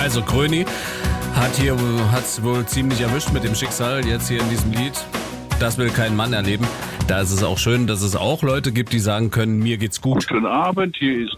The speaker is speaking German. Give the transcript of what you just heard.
Also Kröni hat's wohl ziemlich erwischt mit dem Schicksal jetzt hier in diesem Lied. Das will kein Mann erleben. Da ist es auch schön, dass es auch Leute gibt, die sagen können, mir geht's gut. Guten Abend, hier ist